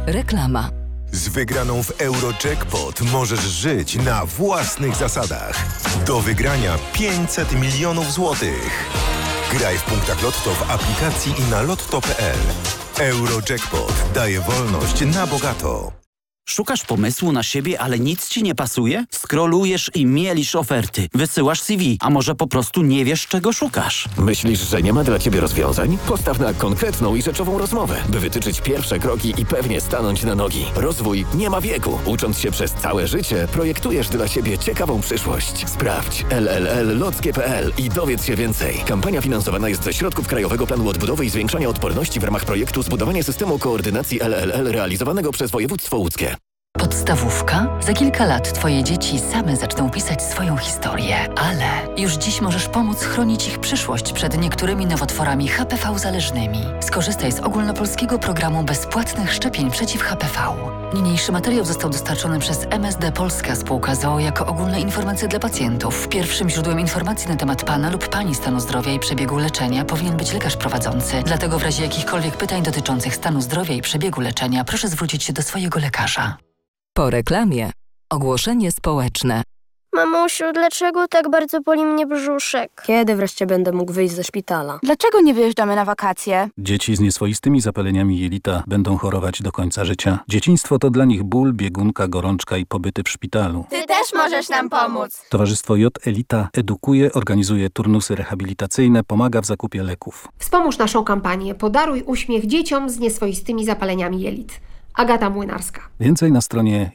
Reklama. Z wygraną w Eurojackpot możesz żyć na własnych zasadach. Do wygrania 500 milionów złotych. Graj w punktach Lotto w aplikacji i na lotto.pl. Eurojackpot daje wolność na bogato. Szukasz pomysłu na siebie, ale nic ci nie pasuje? Scrollujesz i mielisz oferty. Wysyłasz CV, a może po prostu nie wiesz, czego szukasz? Myślisz, że nie ma dla ciebie rozwiązań? Postaw na konkretną i rzeczową rozmowę, by wytyczyć pierwsze kroki i pewnie stanąć na nogi. Rozwój nie ma wieku. Ucząc się przez całe życie, projektujesz dla siebie ciekawą przyszłość. Sprawdź LLL.Lotz.pl i dowiedz się więcej. Kampania finansowana jest ze środków Krajowego Planu Odbudowy i Zwiększania Odporności w ramach projektu Zbudowanie systemu koordynacji LLL realizowanego przez województwo łódzkie. Podstawówka? Za kilka lat twoje dzieci same zaczną pisać swoją historię, ale już dziś możesz pomóc chronić ich przyszłość przed niektórymi nowotworami HPV zależnymi. Skorzystaj z ogólnopolskiego programu bezpłatnych szczepień przeciw HPV. Niniejszy materiał został dostarczony przez MSD Polska Spółka z o.o. jako ogólne informacje dla pacjentów. Pierwszym źródłem informacji na temat pana lub pani stanu zdrowia i przebiegu leczenia powinien być lekarz prowadzący. Dlatego w razie jakichkolwiek pytań dotyczących stanu zdrowia i przebiegu leczenia proszę zwrócić się do swojego lekarza. Po reklamie. Ogłoszenie społeczne. Mamusiu, dlaczego tak bardzo boli mnie brzuszek? Kiedy wreszcie będę mógł wyjść ze szpitala? Dlaczego nie wyjeżdżamy na wakacje? Dzieci z nieswoistymi zapaleniami jelita będą chorować do końca życia. Dzieciństwo to dla nich ból, biegunka, gorączka i pobyty w szpitalu. Ty też możesz nam pomóc. Towarzystwo J Elita edukuje, organizuje turnusy rehabilitacyjne, pomaga w zakupie leków. Wspomóż naszą kampanię Podaruj uśmiech dzieciom z nieswoistymi zapaleniami jelit. Agata Młynarska. Więcej na stronie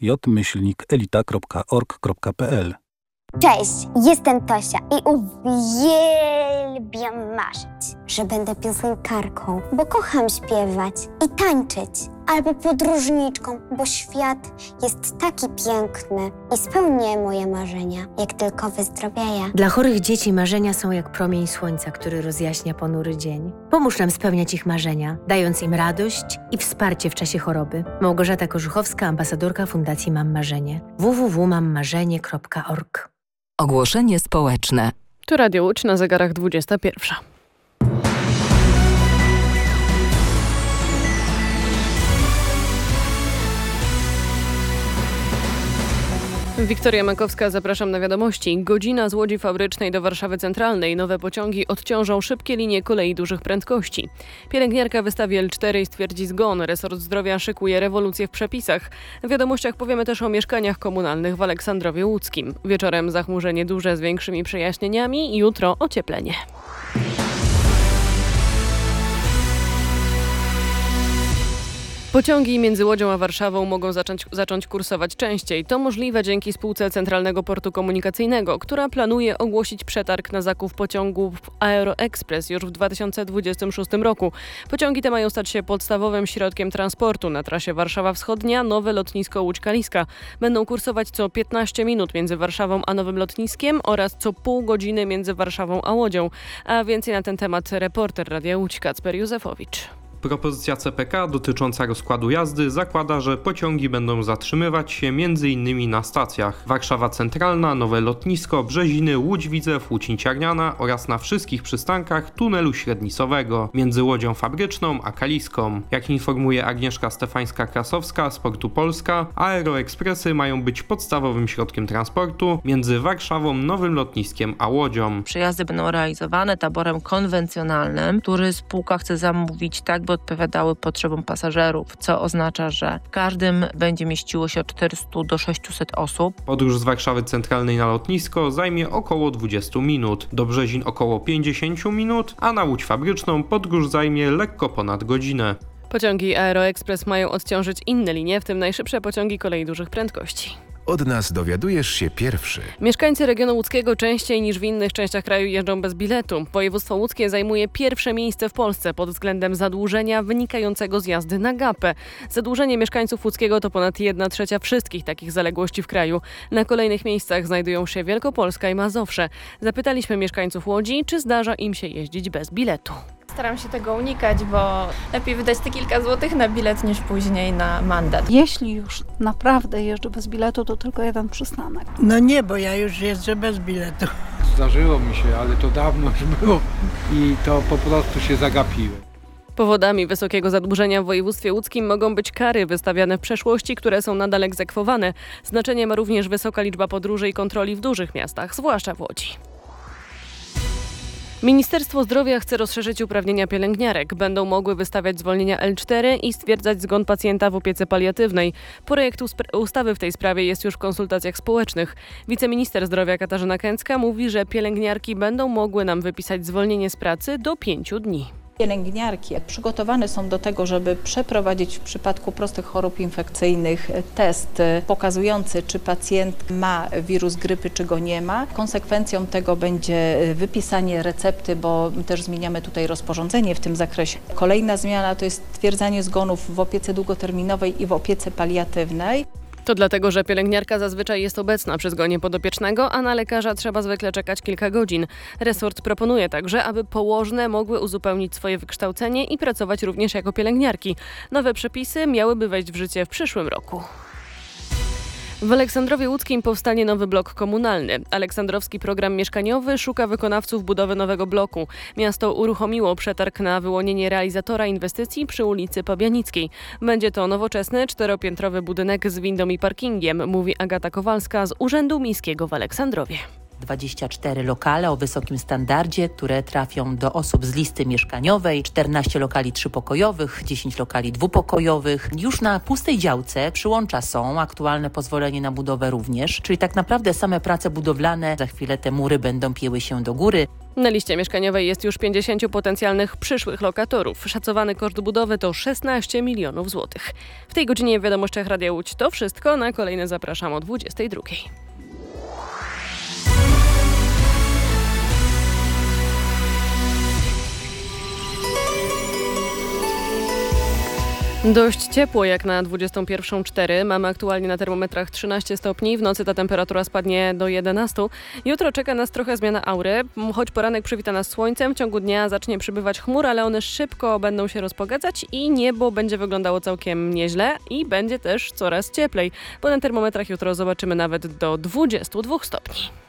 j-elita.org.pl. Cześć, jestem Tosia i uwielbiam marzyć, że będę piosenkarką, bo kocham śpiewać i tańczyć, albo podróżniczką, bo świat jest taki piękny i spełnię moje marzenia, jak tylko wyzdrowieję. Dla chorych dzieci marzenia są jak promień słońca, który rozjaśnia ponury dzień. Pomóż nam spełniać ich marzenia, dając im radość i wsparcie w czasie choroby. Małgorzata Korzuchowska, ambasadorka Fundacji Mam Marzenie. www.mammarzenie.org. Ogłoszenie społeczne. Tu Radio Łódź, na zegarach 21. Wiktoria Makowska, zapraszam na wiadomości. Godzina z Łodzi Fabrycznej do Warszawy Centralnej. Nowe pociągi odciążą szybkie linie kolei dużych prędkości. Pielęgniarka wystawi L4 i stwierdzi zgon. Resort Zdrowia szykuje rewolucję w przepisach. W wiadomościach powiemy też o mieszkaniach komunalnych w Aleksandrowie Łódzkim. Wieczorem zachmurzenie duże z większymi przejaśnieniami. Jutro ocieplenie. Pociągi między Łodzią a Warszawą mogą zacząć kursować częściej. To możliwe dzięki spółce Centralnego Portu Komunikacyjnego, która planuje ogłosić przetarg na zakup pociągów Aeroexpress już w 2026 roku. Pociągi te mają stać się podstawowym środkiem transportu. Na trasie Warszawa Wschodnia nowe lotnisko Łódź-Kaliska. Będą kursować co 15 minut między Warszawą a nowym lotniskiem oraz co pół godziny między Warszawą a Łodzią. A więcej na ten temat reporter Radia Łódź Kacper Józefowicz. Propozycja CPK dotycząca rozkładu jazdy zakłada, że pociągi będą zatrzymywać się m.in. na stacjach Warszawa Centralna, Nowe Lotnisko, Brzeziny, Łódź-Widzew, Łódź-Ciarniana oraz na wszystkich przystankach tunelu średnicowego między Łodzią Fabryczną a Kaliską. Jak informuje Agnieszka Stefańska-Krasowska z Portu Polska, aeroekspresy mają być podstawowym środkiem transportu między Warszawą, Nowym Lotniskiem a Łodzią. Przejazdy będą realizowane taborem konwencjonalnym, który spółka chce zamówić tak, by odpowiadały potrzebom pasażerów, co oznacza, że w każdym będzie mieściło się od 400 do 600 osób. Podróż z Warszawy Centralnej na lotnisko zajmie około 20 minut, do Brzezin około 50 minut, a na Łódź Fabryczną podróż zajmie lekko ponad godzinę. Pociągi Aeroexpress mają odciążyć inne linie, w tym najszybsze pociągi kolei dużych prędkości. Od nas dowiadujesz się pierwszy. Mieszkańcy regionu łódzkiego częściej niż w innych częściach kraju jeżdżą bez biletu. Województwo łódzkie zajmuje pierwsze miejsce w Polsce pod względem zadłużenia wynikającego z jazdy na gapę. Zadłużenie mieszkańców łódzkiego to ponad 1/3 wszystkich takich zaległości w kraju. Na kolejnych miejscach znajdują się Wielkopolska i Mazowsze. Zapytaliśmy mieszkańców Łodzi, czy zdarza im się jeździć bez biletu. Staram się tego unikać, bo lepiej wydać te kilka złotych na bilet niż później na mandat. Jeśli już naprawdę jeżdżę bez biletu, to tylko jeden przystanek. No nie, bo ja już jeżdżę bez biletu. Zdarzyło mi się, ale to dawno już było i to po prostu się zagapiłem. Powodami wysokiego zadłużenia w województwie łódzkim mogą być kary wystawiane w przeszłości, które są nadal egzekwowane. Znaczenie ma również wysoka liczba podróży i kontroli w dużych miastach, zwłaszcza w Łodzi. Ministerstwo Zdrowia chce rozszerzyć uprawnienia pielęgniarek. Będą mogły wystawiać zwolnienia L4 i stwierdzać zgon pacjenta w opiece paliatywnej. Projekt ustawy w tej sprawie jest już w konsultacjach społecznych. Wiceminister zdrowia Katarzyna Kęcka mówi, że pielęgniarki będą mogły nam wypisać zwolnienie z pracy do 5 dni. Pielęgniarki przygotowane są do tego, żeby przeprowadzić w przypadku prostych chorób infekcyjnych test pokazujący, czy pacjent ma wirus grypy, czy go nie ma. Konsekwencją tego będzie wypisanie recepty, bo też zmieniamy tutaj rozporządzenie w tym zakresie. Kolejna zmiana to jest stwierdzanie zgonów w opiece długoterminowej i w opiece paliatywnej. To dlatego, że pielęgniarka zazwyczaj jest obecna przy zgonie podopiecznego, a na lekarza trzeba zwykle czekać kilka godzin. Resort proponuje także, aby położne mogły uzupełnić swoje wykształcenie i pracować również jako pielęgniarki. Nowe przepisy miałyby wejść w życie w przyszłym roku. W Aleksandrowie Łódzkim powstanie nowy blok komunalny. Aleksandrowski program mieszkaniowy szuka wykonawców budowy nowego bloku. Miasto uruchomiło przetarg na wyłonienie realizatora inwestycji przy ulicy Pabianickiej. Będzie to nowoczesny, 4-piętrowy budynek z windą i parkingiem, mówi Agata Kowalska z Urzędu Miejskiego w Aleksandrowie. 24 lokale o wysokim standardzie, które trafią do osób z listy mieszkaniowej, 14 lokali 3-pokojowych, 10 lokali 2-pokojowych. Już na pustej działce przyłącza są, aktualne pozwolenie na budowę również, czyli tak naprawdę same prace budowlane, za chwilę te mury będą pieły się do góry. Na liście mieszkaniowej jest już 50 potencjalnych przyszłych lokatorów. Szacowany koszt budowy to 16 milionów złotych. W tej godzinie w Wiadomościach Radia Łódź to wszystko, na kolejne zapraszam o 22. Dość ciepło jak na 21:04. Mamy aktualnie na termometrach 13 stopni. W nocy ta temperatura spadnie do 11. Jutro czeka nas trochę zmiana aury. Choć poranek przywita nas słońcem, w ciągu dnia zacznie przybywać chmur, ale one szybko będą się rozpogadzać i niebo będzie wyglądało całkiem nieźle i będzie też coraz cieplej. Bo na termometrach jutro zobaczymy nawet do 22 stopni.